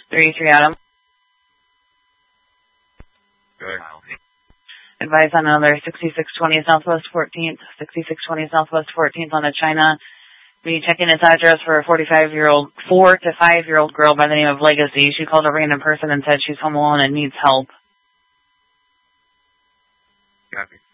33 Adam. Good. Advise on another 6620 Southwest 14th, 6620 Southwest 14th on a China. Be checking its address for a 4 to 5 year old girl by the name of Legacy. She called a random person and said she's home alone and needs help. Copy.